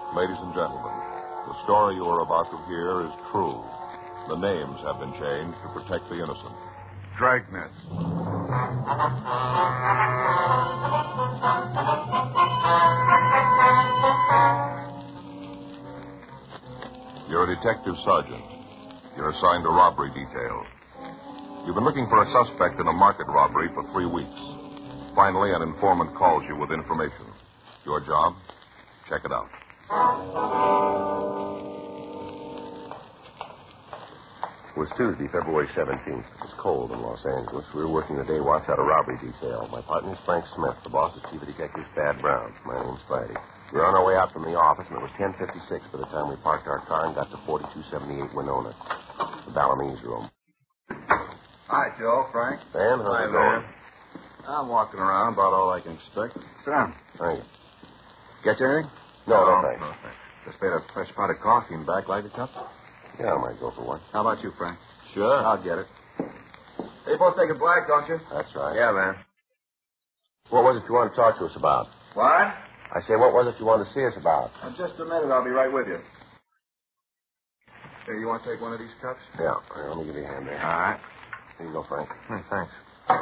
Ladies and gentlemen, the story you are about to hear is true. The names have been changed to protect the innocent. Dragnet. You're a detective sergeant. You're assigned to robbery detail. You've been looking for a suspect in a market robbery for 3 weeks. Finally, an informant calls you with information. Your job? Check it out. It was Tuesday, February 17th. It was cold in Los Angeles. We were working the day watch out of robbery detail. My partner is Frank Smith. The boss is Chief of Detectives Thad Brown. My name's Friday. We were on our way out from the office, and it was 10:56 by the time we parked our car and got to 4278 Winona, the Balinese room. Hi, Joe, Frank. Van, how's it going? I'm walking around, about all I can expect. Sit down. Thank you. Get you anything? No, thanks. No, thanks. Just made a fresh pot of coffee in back. Like a cup? Yeah, I might go for one. How about you, Frank? Sure. I'll get it. Hey, you both take it black, don't you? That's right. Yeah, man. What was it you wanted to talk to us about? What? I say, what was it you wanted to see us about? In just a minute, I'll be right with you. Hey, you want to take one of these cups? Yeah. Here, let me give you a hand there. All right. Here you go, Frank. Hey, thanks.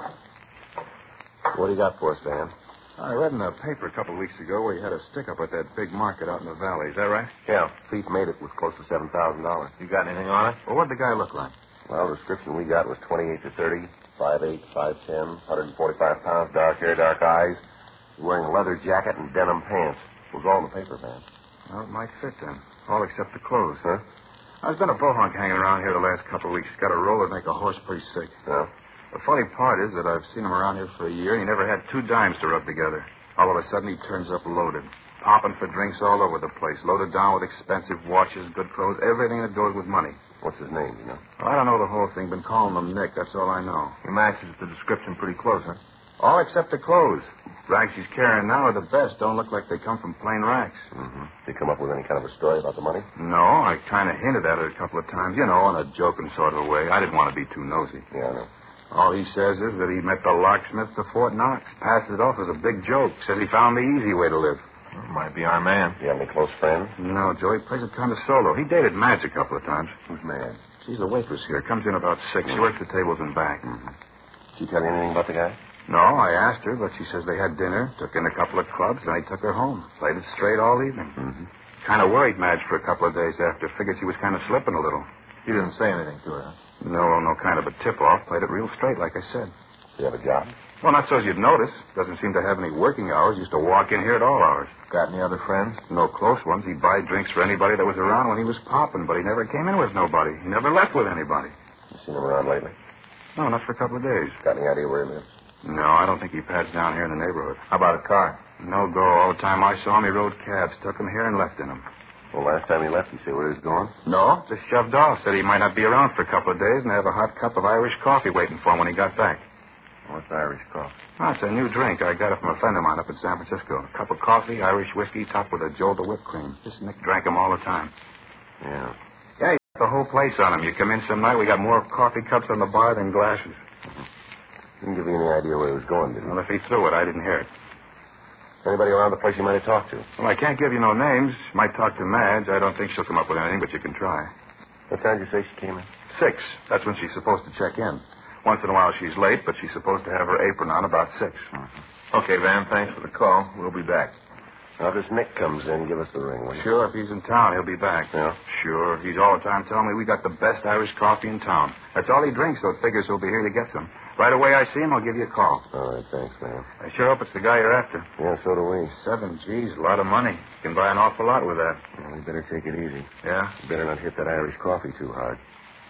What do you got for us, Van? I read in the paper a couple of weeks ago where you had a stick-up at that big market out in the valley. Is that right? Yeah. Thief made it with close to $7,000. You got anything on it? Well, what did the guy look like? Well, the description we got was 28 to 30, 5'8", 5'10", 145 pounds, dark hair, dark eyes. Wearing a leather jacket and denim pants. It was all in the paper, Van. Well, it might fit then. All except the clothes. Huh? There's been a bohunk hanging around here the last couple of weeks. He's got a roll that make a horse pretty sick. Yeah? The funny part is that I've seen him around here for a year, and he never had 2 dimes to rub together. All of a sudden, he turns up loaded. Popping for drinks all over the place. Loaded down with expensive watches, good clothes, everything that goes with money. What's his name, you know? Well, I don't know the whole thing. Been calling him Nick. That's all I know. He matches the description pretty close, huh? All except the clothes. Rags he's carrying now are the best. Don't look like they come from plain racks. Mm-hmm. Did you come up with any kind of a story about the money? No, I kind of hinted at it a couple of times. You know, in a joking sort of way. I didn't want to be too nosy. Yeah, I know. All he says is that he met the locksmith to Fort Knox. Passed it off as a big joke. Said he found the easy way to live. Might be our man. You have any close friends? No, Joe. He plays it kind of solo. He dated Madge a couple of times. Who's Madge? She's a waitress here. Comes in about 6. She works the tables in back. Mm-hmm. Did she tell you anything about the guy? No, I asked her, but she says they had dinner, took in a couple of clubs, and he took her home. Played it straight all evening. Mm-hmm. Kind of worried Madge for a couple of days after. Figured she was kind of slipping a little. You didn't say anything to her, huh? No kind of a tip-off. Played it real straight, like I said. Do you have a job? Well, not so as you'd notice. Doesn't seem to have any working hours. Used to walk in here at all hours. Got any other friends? No close ones. He'd buy drinks for anybody that was around when he was popping, but he never came in with nobody. He never left with anybody. You seen him around lately? No, not for a couple of days. Got any idea where he lives? No, I don't think he pads down here in the neighborhood. How about a car? No go. All the time I saw him, he rode cabs, took him here and left in them. Well, last time he left, you say where he's going? No, just shoved off. Said he might not be around for a couple of days and have a hot cup of Irish coffee waiting for him when he got back. What's Irish coffee? Oh, it's a new drink. I got it from a friend of mine up in San Francisco. A cup of coffee, Irish whiskey, topped with a jolt of whipped cream. This Nick drank them all the time. Yeah. Yeah, he got the whole place on him. You come in some night, we got more coffee cups on the bar than glasses. Didn't give you any idea where he was going, did he? Well, if he threw it, I didn't hear it. Anybody around the place you might have talked to? Well, I can't give you no names. Might talk to Madge. I don't think she'll come up with anything, but you can try. What time did you say she came in? 6. That's when she's supposed to check in. Once in a while she's late, but she's supposed to have her apron on about 6. Mm-hmm. Okay, Van, thanks for the call. We'll be back. Now, if this Nick comes in, give us the ring, will you? Sure, if he's in town, he'll be back. Yeah? Sure. He's all the time telling me we got the best Irish coffee in town. That's all he drinks, so it figures he'll be here to get some. Right away I see him, I'll give you a call. All right, thanks, man. I sure hope it's the guy you're after. Yeah, so do we. 7 G's, a lot of money. You can buy an awful lot with that. Well, we better take it easy. Yeah? You better not hit that Irish coffee too hard.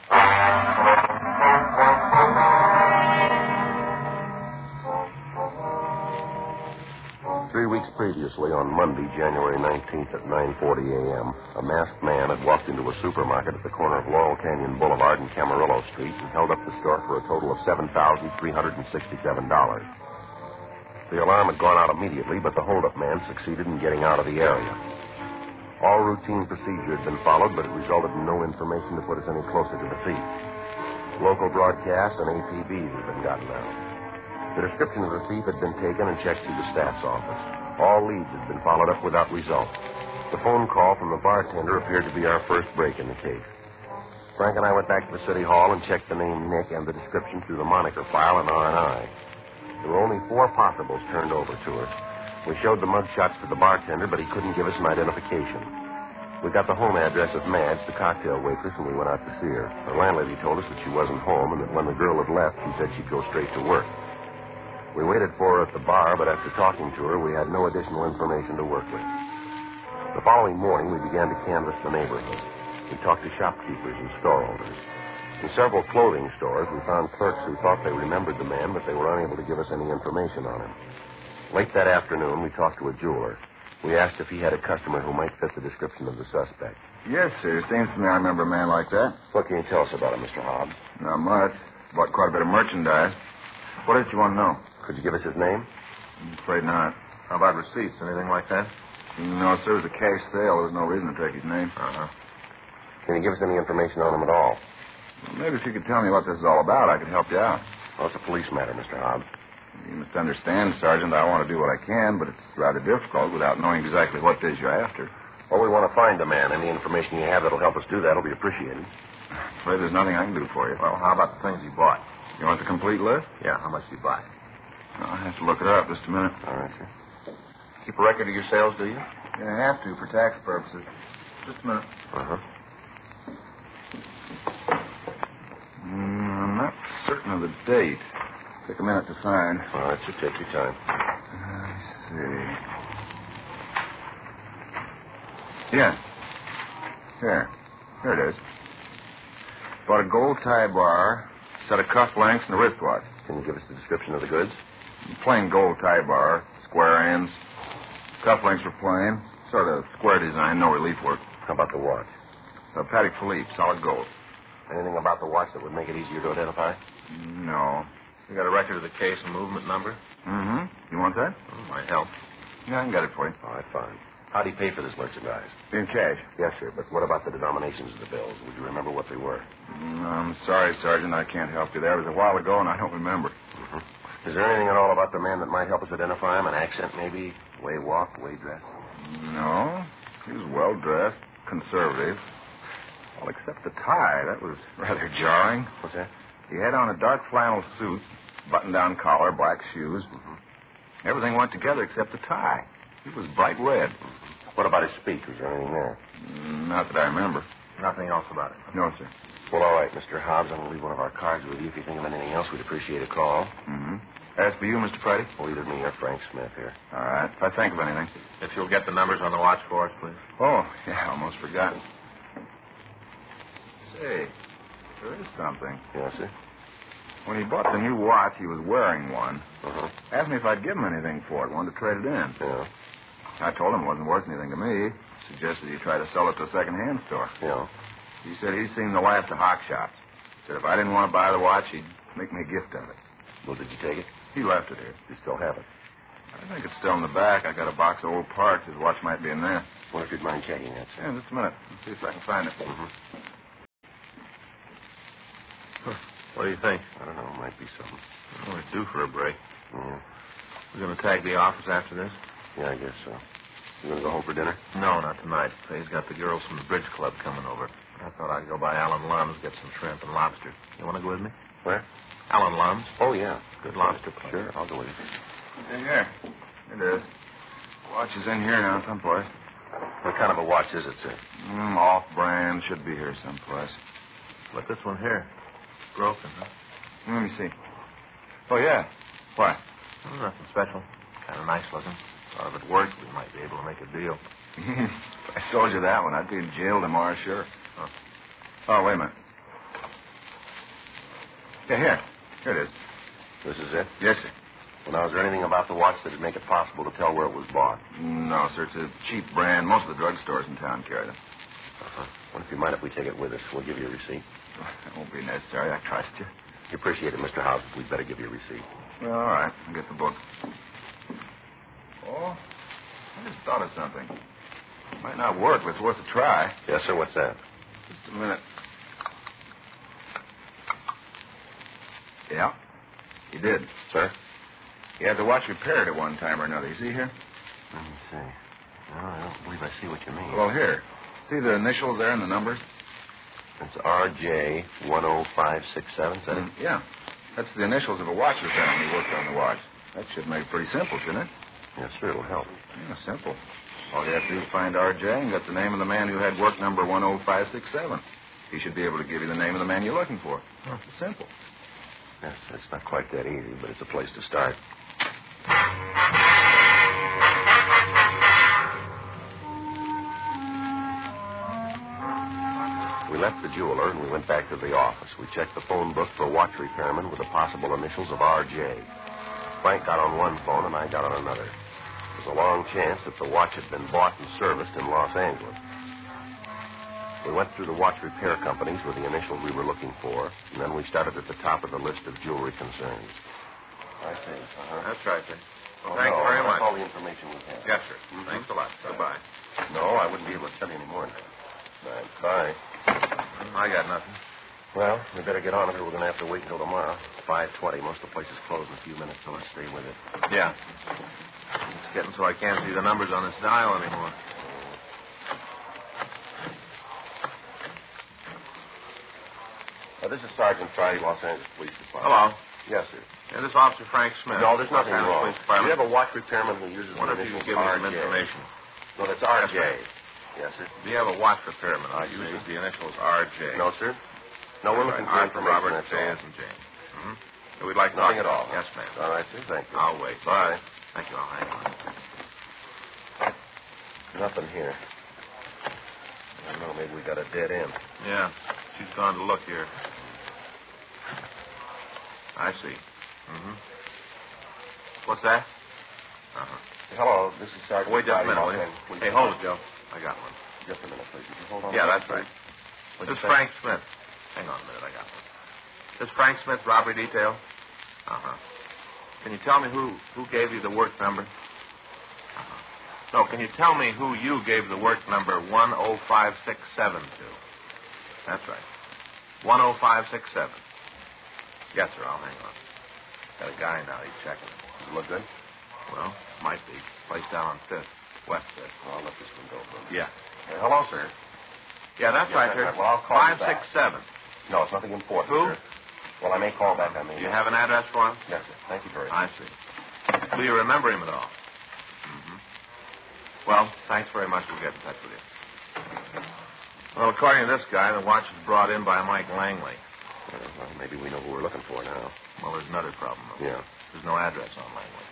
3 weeks previously, on Monday, January 19th at 9:40 a.m., a masked man had walked into a supermarket at the corner of Laurel Canyon Boulevard and Camarillo Street and held up the store for a total of $7,367. The alarm had gone out immediately, but the hold-up man succeeded in getting out of the area. All routine procedure had been followed, but it resulted in no information to put us any closer to the thief. Local broadcasts and APBs had been gotten out. The description of the thief had been taken and checked through the staff's office. All leads had been followed up without result. The phone call from the bartender appeared to be our first break in the case. Frank and I went back to the city hall and checked the name Nick and the description through the moniker file in R&I. There were only 4 possibles turned over to us. We showed the mugshots to the bartender, but he couldn't give us an identification. We got the home address of Madge, the cocktail waitress, and we went out to see her. The landlady told us that she wasn't home and that when the girl had left, she said she'd go straight to work. We waited for her at the bar, but after talking to her, we had no additional information to work with. The following morning, we began to canvass the neighborhood. We talked to shopkeepers and store owners. In several clothing stores, we found clerks who thought they remembered the man, but they were unable to give us any information on him. Late that afternoon, we talked to a jeweler. We asked if he had a customer who might fit the description of the suspect. Yes, sir. Seems to me I remember a man like that. What can you tell us about him, Mr. Hobbs? Not much. Bought quite a bit of merchandise. What did you want to know? Could you give us his name? I'm afraid not. How about receipts? Anything like that? No, sir. It was a cash sale. There was no reason to take his name. Uh-huh. Can you give us any information on him at all? Well, maybe if you could tell me what this is all about, I could help you out. Well, it's a police matter, Mr. Hobbs. You must understand, Sergeant, I want to do what I can, but it's rather difficult without knowing exactly what it is you're after. Well, we want to find the man. Any information you have that'll help us do that will be appreciated. I'm afraid there's nothing I can do for you. Well, how about the things he bought? You want the complete list? Yeah, how much did he buy? I'll have to look it up just a minute. All right, sir. Keep a record of your sales, do you? Yeah, I have to for tax purposes. Just a minute. Uh-huh. I'm not certain of the date. Take a minute to find. All right, sir. Take your time. Let's see. Yeah. Here it is. Bought a gold tie bar, set of cufflinks, and a wristwatch. Can you give us the description of the goods? Plain gold tie bar, square ends. Cufflinks were plain. Sort of square design, no relief work. How about the watch? A Patek Philippe, solid gold. Anything about the watch that would make it easier to identify? No. You got a record of the case and movement number? Mm-hmm. You want that? Might help. Yeah, I can get it for you. All right, fine. How'd he pay for this merchandise? In cash. Yes, sir, but what about the denominations of the bills? Would you remember what they were? I'm sorry, Sergeant, I can't help you there. It was a while ago, and I don't remember. Mm-hmm. Is there anything at all about the man that might help us identify him? An accent, maybe? Way walk, way dress? No. He was well-dressed, conservative. Well, except the tie. That was rather jarring. What's that? He had on a dark flannel suit, button-down collar, black shoes. Mm-hmm. Everything went together except the tie. It was bright red. Mm-hmm. What about his speech? Was there anything there? Not that I remember. Nothing else about it? No, sir. Well, all right, Mr. Hobbs. I'm going to leave one of our cards with you. If you think of anything else, we'd appreciate a call. Mm-hmm. As for you, Mr. Friday? Well, either me or Frank Smith here. All right. If I think of anything. If you'll get the numbers on the watch for us, please. Oh, yeah, almost forgotten. Say, there is something. Yes, sir? When he bought the new watch, he was wearing one. Uh-huh. Asked me if I'd give him anything for it. Wanted to trade it in. Yeah. I told him it wasn't worth anything to me. Suggested he try to sell it to a second-hand store. Yeah. He said he'd seen the last of hock shops. Said if I didn't want to buy the watch, he'd make me a gift of it. Well, did you take it? He left it here. You still have it? I think it's still in the back. I got a box of old parts. His watch might be in there. Wonder if you'd mind checking that, sir. Yeah, just a minute. Let's see if I can find it. Mm-hmm. What do you think? I don't know. It might be something. We're due for a break. Yeah. We're going to tag the office after this? Yeah, I guess so. You going to go home for dinner? No, not tonight. Fay's got the girls from the bridge club coming over. I thought I'd go by Alan Lum's, get some shrimp and lobster. You want to go with me? Where? Alan Lum's. Oh, yeah. Good lobster place. Sure, I'll go with you. Hey, here. It is. Watch is in here now, someplace. What kind of a watch is it, sir? Off-brand. Should be here someplace. But this one here. Broken, huh? Let me see. Oh, yeah. What? Nothing special. Kind of nice looking. Thought if it worked, we might be able to make a deal. If I sold you that one, I'd be in jail tomorrow, sure. Huh. Oh, wait a minute. Yeah, here. Here it is. This is it? Yes, sir. Well, now, is there anything about the watch that would make it possible to tell where it was bought? No, sir. It's a cheap brand. Most of the drugstores in town carry them. Uh-huh. Well, if you mind if we take it with us, we'll give you a receipt. That won't be necessary. I trust you. We appreciate it, Mr. House. We'd better give you a receipt. Well, all right. I'll get the book. Oh, I just thought of something. Might not work, but it's worth a try. Yes, sir. What's that? Just a minute. Yeah, he did. Sir? He had the watch repaired at one time or another. You see here? Let me see. No, I don't believe I see what you mean. Well, here. See the initials there and the numbers? It's RJ 10567, is that it? Yeah. That's the initials of a watch repairman who worked on the watch. That should make it pretty simple, shouldn't it? Yes, sir, it'll help. Yeah, simple. All you have to do is find RJ and get the name of the man who had work number 10567. He should be able to give you the name of the man you're looking for. Oh, it's simple. Yes, it's not quite that easy, but it's a place to start. We left the jeweler and we went back to the office. We checked the phone book for a watch repairman with the possible initials of R.J. Frank got on one phone and I got on another. There's a long chance that the watch had been bought and serviced in Los Angeles. We went through the watch repair companies with the initials we were looking for, and then we started at the top of the list of jewelry concerns. I see. That's right, sir. Oh, Thank you very much. That's all the information we have. Yes, sir. Thanks a lot. Goodbye. No, I wouldn't be able to tell you any more than that. Bye. I got nothing. Well, we better get on it or we're going to have to wait until tomorrow. 5:20. Most of the place is closed in a few minutes, so let's stay with it. Yeah. It's getting so I can't see the numbers on this dial anymore. This is Sergeant Friday, Los Angeles Police Department. Hello. Yes, sir. Yeah, this is Officer Frank Smith. No, there's nothing Los Angeles wrong. Police Do Department. you have a watch repairman who uses Wonder the if you initials can give me some RJ? information. No, that's RJ. Yes, Yes, sir. Do you have a watch repairman I who uses see. the initials R.J.? No, sir. No, we're looking for R for information. Robert, that's J all. as in Jane. Mm-hmm. We'd like to Nothing talk at all. Yes, ma'am. All right, sir. Thank you. I'll wait. Bye. Thank you. I'll hang on. Nothing here. I don't know. Maybe we got a dead end. Yeah. She's gone to look here. I see. Mm-hmm. What's that? Uh-huh. Hello, this is Sergeant Wait just a Friday, minute, Los will you? Angeles Police Hey, hold it, Department. Joe. I got one. Just a minute, please. Would you hold on? Yeah, a that's second, right. please? What'd This you is say? Frank Smith. Hang on a minute, I got one. This is Frank Smith, robbery detail? Uh-huh. Can you tell me who gave you the work number? Uh-huh. No, can you tell me who you gave the work number 10567 to? That's right. 10567. Yes, sir, I'll hang on. Got a guy now, he's checking it. Does it look good? Well, might be. Place down on 5th. West 5th. Well, I'll let this one go for me. Yeah. Hello, sir. Yeah, that's Yes, right, that's sir. right. Well, I'll call you back. 567. No, it's nothing important, Who? sir. Well, I may call back on the... Do you have an address for him? Yes, sir. Thank you very I much. see. Do you remember him at all? Mm-hmm. Well, thanks very much. We'll get in touch with you. Well, according to this guy, the watch was brought in by Mike Langley. Well, maybe we know who we're looking for now. Well, there's another problem, though. Yeah. There's no address on Langley.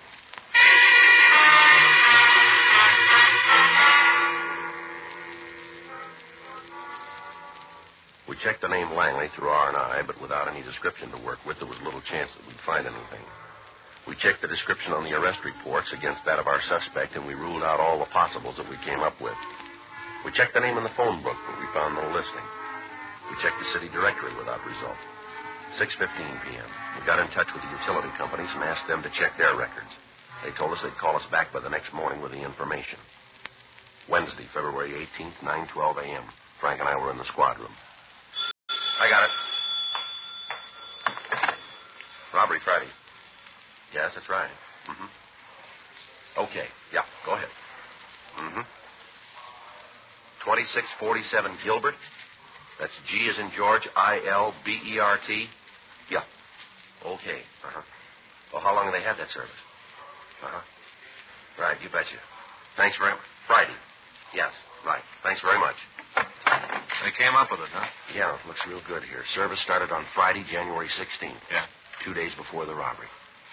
We checked the name Langley through R&I, but without any description to work with, there was little chance that we'd find anything. We checked the description on the arrest reports against that of our suspect, and we ruled out all the possibles that we came up with. We checked the name in the phone book, but we found no listing. We checked the city directory without result. 6:15 p.m. We got in touch with the utility companies and asked them to check their records. They told us they'd call us back by the next morning with the information. Wednesday, February 18th, 9:12 a.m. Frank and I were in the squad room. I got it. Robbery Friday. Yes, that's right. Mm-hmm. Okay. Yeah, go ahead. Mm-hmm. 2647 Gilbert. That's G as in George, I-L-B-E-R-T. Yeah. Okay. Uh-huh. Well, how long have they had that service? Uh-huh. Right, you betcha. Thanks very much. Friday. Yes, right. Thanks very much. They came up with it, huh? Yeah, it looks real good here. Service started on Friday, January 16th. Yeah. 2 days before the robbery.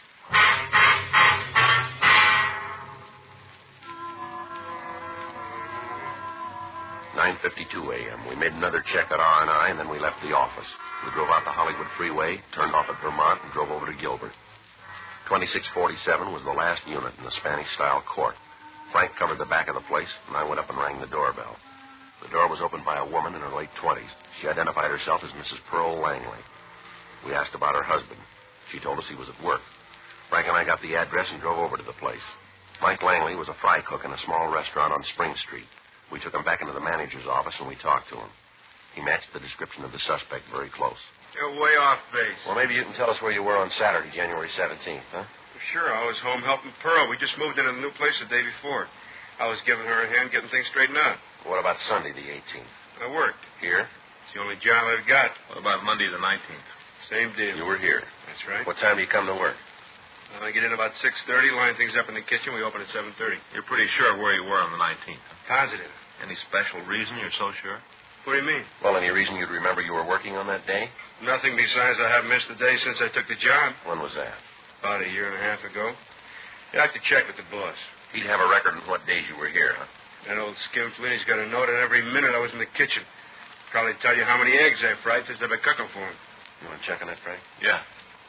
(9:52 a.m.) We made another check at R&I, and then we left the office. We drove out the Hollywood Freeway, turned off at Vermont, and drove over to Gilbert. 2647 was the last unit in the Spanish-style court. Frank covered the back of the place, and I went up and rang the doorbell. The door was opened by a woman in her late 20s. She identified herself as Mrs. Pearl Langley. We asked about her husband. She told us he was at work. Frank and I got the address and drove over to the place. Mike Langley was a fry cook in a small restaurant on Spring Street. We took him back into the manager's office, and we talked to him. He matched the description of the suspect very close. You're way off base. Well, maybe you can tell us where you were on Saturday, January 17th, huh? Sure, I was home helping Pearl. We just moved into the new place the day before. I was giving her a hand getting things straightened out. What about Sunday, the 18th? I worked. Here? It's the only job I've got. What about Monday the 19th? Same deal. You were here. That's right. What time do you come to work? I get in about 6:30, line things up in the kitchen. We open at 7:30. You're pretty sure where you were on the 19th. Positive. Any special reason you're so sure? What do you mean? Well, any reason you'd remember you were working on that day? Nothing besides I haven't missed a day since I took the job. When was that? About a year and a half ago. You have to check with the boss. He'd have a record of what days you were here, huh? That old skinfleen's got a note on every minute I was in the kitchen. Probably tell you how many eggs I fried since I've been cooking for him. You want to check on that, Frank? Yeah.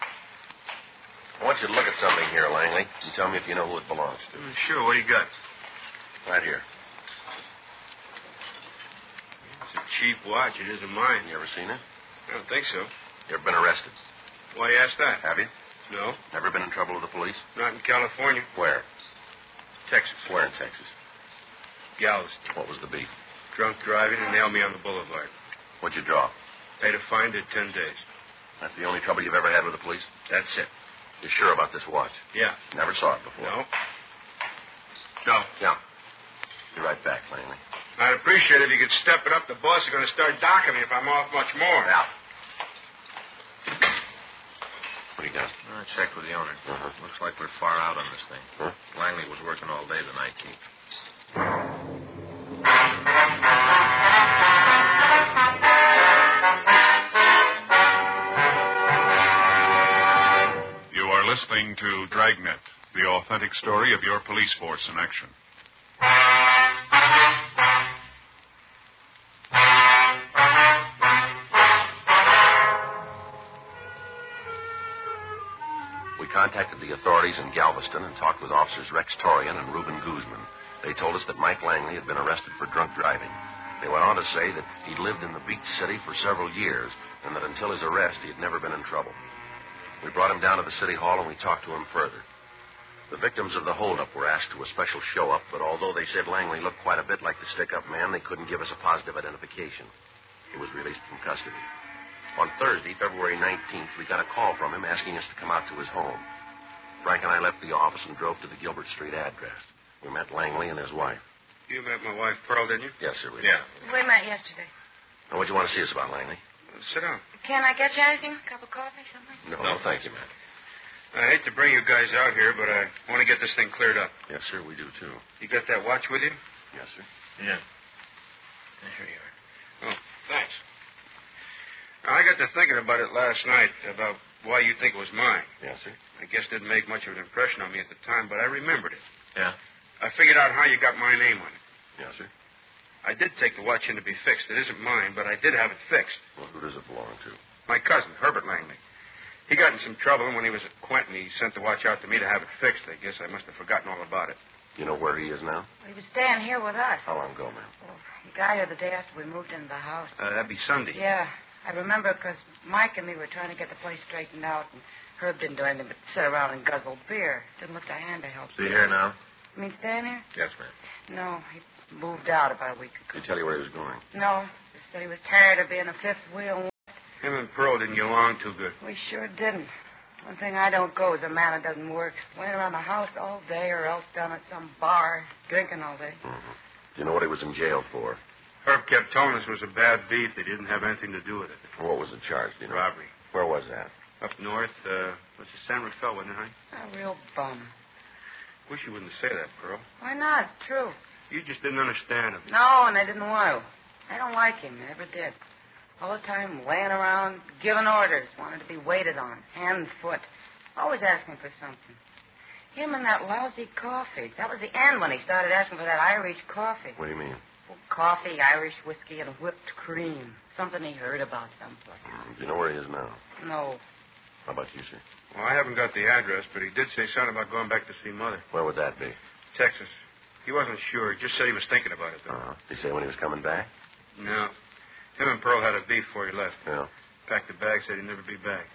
I want you to look at something here, Langley, and tell me if you know who it belongs to. Sure, what do you got? Right here. It's a cheap watch. It isn't mine. You ever seen it? I don't think so. You ever been arrested? Why you ask that? Have you? No, Never been in trouble with the police? not in California. Where? Texas. Where in Texas? Galveston. What was the beef? Drunk driving and nailed me on the boulevard. What'd you draw? Paid a fine, did 10 days. That's the only trouble you've ever had with the police? That's it. You're sure about this watch? Yeah. Never saw it before? No? No. Yeah. Be right back, Langley. I'd appreciate it if you could step it up. The boss is going to start docking me if I'm off much more. Yeah. What do you got? I checked with the owner. Uh-huh. Looks like we're far out on this thing. Huh? Langley was working all day the 19th. You are listening to Dragnet, the authentic story of your police force in action. We contacted the authorities in Galveston and talked with officers Rex Torian and Reuben Guzman. They told us that Mike Langley had been arrested for drunk driving. They went on to say that he'd lived in the beach city for several years and that until his arrest he had never been in trouble. We brought him down to the city hall and we talked to him further. The victims of the holdup were asked to a special show-up, but although they said Langley looked quite a bit like the stick-up man, they couldn't give us a positive identification. He was released from custody. On Thursday, February 19th, we got a call from him asking us to come out to his home. Frank and I left the office and drove to the Gilbert Street address. We met Langley and his wife. You met my wife, Pearl, didn't you? Yes, sir, we Yeah. We met yesterday. Now, what'd you want to see us about, Langley? Sit down. Can I get you anything? A cup of coffee, something? No, thank you, man. I hate to bring you guys out here, but I want to get this thing cleared up. Yes, sir, we do, too. You got that watch with you? Yes, sir. Yeah. Here you are. Oh, thanks. I got to thinking about it last night, about why you think it was mine. Yes, sir. I guess it didn't make much of an impression on me at the time, but I remembered it. Yeah? I figured out how you got my name on it. Yes, sir. I did take the watch in to be fixed. It isn't mine, but I did have it fixed. Well, who does it belong to? My cousin, Herbert Langley. He got in some trouble, and when he was at Quentin, he sent the watch out to me to have it fixed. I guess I must have forgotten all about it. You know where he is now? He was staying here with us. How long ago, ma'am? Oh, he got here the day after we moved into the house. That'd be Sunday. Yeah, I remember because Mike and me were trying to get the place straightened out, and Herb didn't do anything but sit around and guzzle beer. Didn't look to hand to help. Is he here now? You mean staying here? Yes, ma'am. No, he moved out about a week ago. Did he tell you where he was going? No, just said he was tired of being a fifth wheel. Him and Pearl didn't get along too good. We sure didn't. One thing I don't go is a man that doesn't work. Laying around the house all day or else down at some bar drinking all day. Mm-hmm. Do you know what he was in jail for? Herb kept telling us it was a bad beat. They didn't have anything to do with it. What was the charge, do you know? Robbery. Where was that? Up north, what's it, San Rafael, wasn't it, honey? A real bum. Wish you wouldn't say that, Pearl. Why not? True. You just didn't understand him. No, and I didn't want to. I don't like him. I never did. All the time laying around, giving orders, wanted to be waited on, hand and foot. Always asking for something. Him and that lousy coffee. That was the end when he started asking for that Irish coffee. What do you mean? Well, coffee, Irish whiskey, and whipped cream. Something he heard about someplace. Do you know where he is now? No. How about you, sir? Well, I haven't got the address, but he did say something about going back to see Mother. Where would that be? Texas. He wasn't sure. He just said he was thinking about it, though. Did he say when he was coming back? No. Him and Pearl had a beef before he left. Yeah. Packed the bag, said he'd never be back.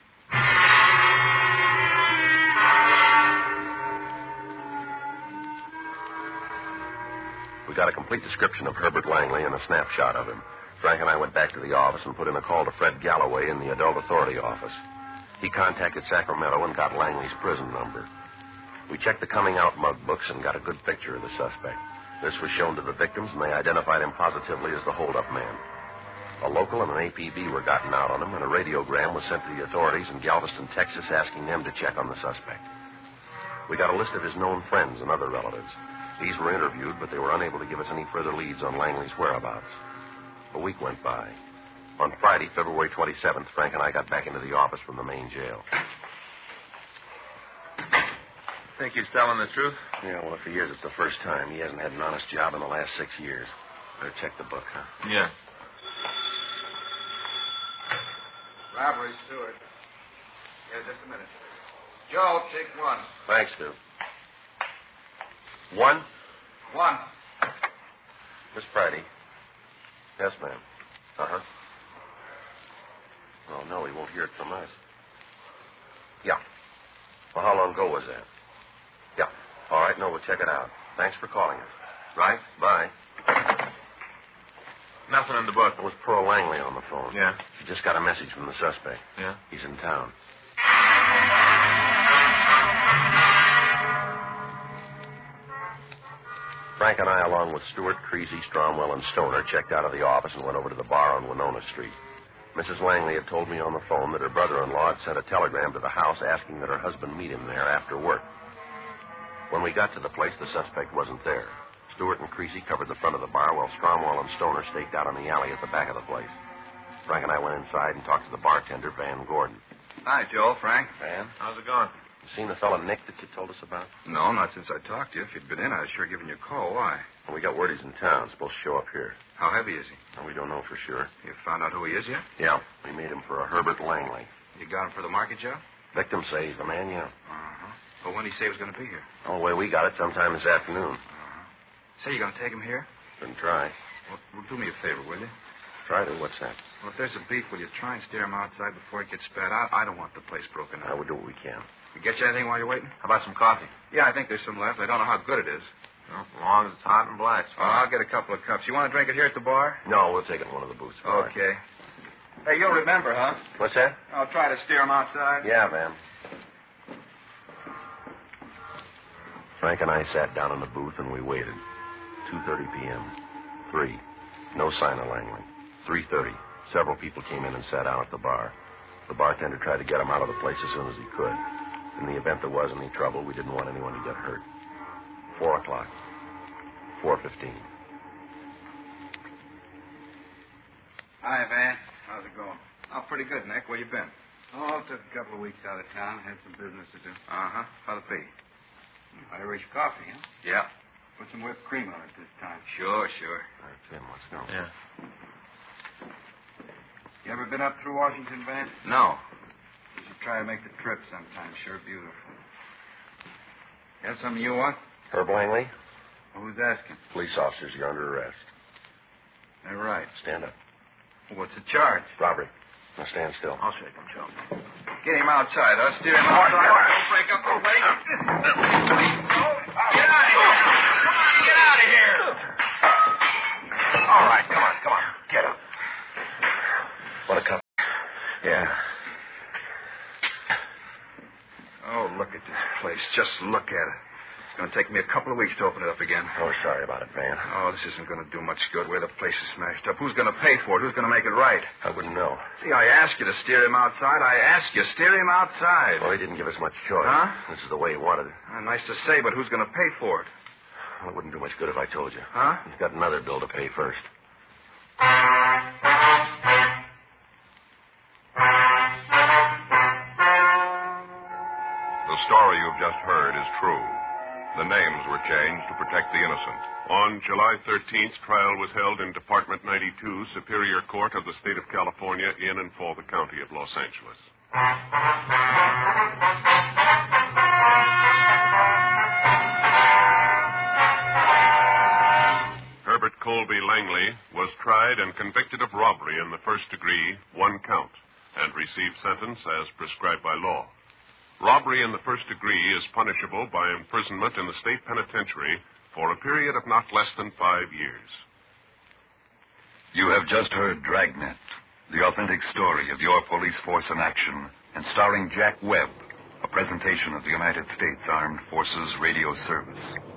We got a complete description of Herbert Langley and a snapshot of him. Frank and I went back to the office and put in a call to Fred Galloway in the Adult Authority office. He contacted Sacramento and got Langley's prison number. We checked the coming out mug books and got a good picture of the suspect. This was shown to the victims, and they identified him positively as the holdup man. A local and an APB were gotten out on him, and a radiogram was sent to the authorities in Galveston, Texas, asking them to check on the suspect. We got a list of his known friends and other relatives. These were interviewed, but they were unable to give us any further leads on Langley's whereabouts. A week went by. On Friday, February 27th, Frank and I got back into the office from the main jail. Think he's telling the truth? Yeah, well, if he is, it's the first time. He hasn't had an honest job in the last 6 years. Better check the book, huh? Yeah. Robbery, Stewart. Yeah, just a minute. Joe, take one. Thanks, Stu. One? One. Miss Friday. Yes, ma'am. Uh-huh. Oh, no, he won't hear it from us. Yeah. Well, how long ago was that? Yeah. All right, no, we'll check it out. Thanks for calling us. Right? Bye. Nothing in the book. It was Pearl Langley on the phone. Yeah? She just got a message from the suspect. Yeah? He's in town. Frank and I, along with Stewart, Creasy, Stromwell, and Stoner, checked out of the office and went over to the bar on Winona Street. Mrs. Langley had told me on the phone that her brother-in-law had sent a telegram to the house asking that her husband meet him there after work. When we got to the place, the suspect wasn't there. Stewart and Creasy covered the front of the bar while Stromwell and Stoner staked out in the alley at the back of the place. Frank and I went inside and talked to the bartender, Van Gordon. Hi, Joe. Frank. Van? How's it going? You seen the fellow Nick that you told us about? No, not since I talked to you. If you'd been in, I'd sure given you a call. Why? Well, we got word he's in town. Supposed to show up here. How heavy is he? Well, we don't know for sure. You found out who he is yet? Yeah, we made him for a Herbert Langley. You got him for the market, Joe? Victims say he's the man, yeah. Uh-huh. Well, when did he say he was going to be here? Oh, the way we got it, sometime this afternoon. Say you're going to take him here? Then try. Well, do me a favor, will you? Try to. What's that? Well, if there's a beef, will you try and steer him outside before it gets spat out? I don't want the place broken I up. will do what we can. We get you anything while you're waiting? How about some coffee? Yeah, I think there's some left. I don't know how good it is. Well, as long as it's hot and black. Oh, I'll get a couple of cups. You want to drink it here at the bar? No, we'll take it in one of the booths. All right. Okay. Hey, you'll remember, huh? What's that? I'll try to steer him outside. Yeah, Van. Frank and I sat down in the booth and we waited. 2:30 p.m. 3. No sign of Langley. 3:30. Several people came in and sat down at the bar. The bartender tried to get him out of the place as soon as he could. In the event there was any trouble, we didn't want anyone to get hurt. 4 o'clock. 4:15. Hi, Van. How's it going? Oh, pretty good, Nick. Where you been? Oh, took a couple of weeks out of town. Had some business to do. Uh-huh. How'd it be? Irish coffee, huh? Yeah. Put some whipped cream on it this time. Sure. That's him. Let's go. Yeah. You ever been up through Washington, Van? No. You should try to make the trip sometime. Sure beautiful. Got something you want? Herb Langley? Well, who's asking? Police officers, you're under arrest. They're right. Stand up. What's the charge? Robbery. Now stand still. I'll shake him, Joe. Get him outside. I'll steer him outside. Don't break up the way. Get out of here. Come on, get out of here. All right, come on. Get up. What a cup. Yeah. Oh, look at this place. Just look at it. It's going to take me a couple of weeks to open it up again. Oh, sorry about it, Van. Oh, this isn't going to do much good where the place is smashed up. Who's going to pay for it? Who's going to make it right? I wouldn't know. See, I asked you to steer him outside. I asked you, steer him outside. Well, he didn't give us much choice. Huh? This is the way he wanted it. Nice to say, but who's going to pay for it? Well, it wouldn't do much good if I told you. Huh? He's got another bill to pay first. The story you've just heard is true. The names were changed to protect the innocent. On July 13th, trial was held in Department 92, Superior Court of the State of California, in and for the County of Los Angeles. Herbert Colby Langley was tried and convicted of robbery in the first degree, 1 count, and received sentence as prescribed by law. Robbery in the first degree is punishable by imprisonment in the state penitentiary for a period of not less than 5 years. You have just heard Dragnet, the authentic story of your police force in action, and starring Jack Webb, A presentation of the United States Armed Forces Radio Service.